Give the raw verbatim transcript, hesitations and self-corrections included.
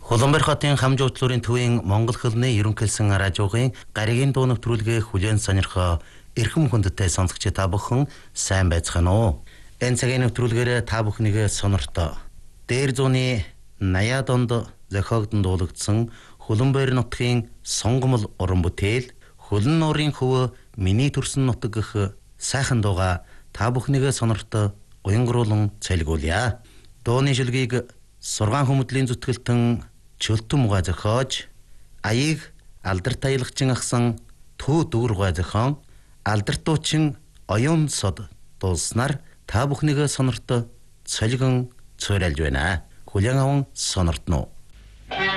Улаанбаатар хотын Хамжуудлуурын төвийн Монгол хэлний ерөнхийлсэн радиогийн гаригийн дуу нэвтрүүлгээ хүлээн сонирхоо эрхэм хүндтэй сонсогч та бүхэн сайн байцгаана уу? Энэ цагийн нэвтрүүлгээр та бүхнийг сонирхтоо дээр зууны наяад онд зохиогдсон дуулагдсан Улаанбаатар нутгийн сонгомл уран бүтээл Хөлн нуурын хөв миний төрсөн нутаг гэх сайхан дууга та бүхнийг сонирхтоо уянгруулан цэлгүүлье. Дууны шилгийг Сургаан хүмүүдлийн зүтгэлтэн Чөлтөн муга зохиож аяыг алдарт аялагчин ахсан Түү дүүрга зохион алдарт дуучин Оюун сод дуулснаар та бүхнийг сонирхтоо цолгон цорайлж байна. Хүлээн аван сонирхтно.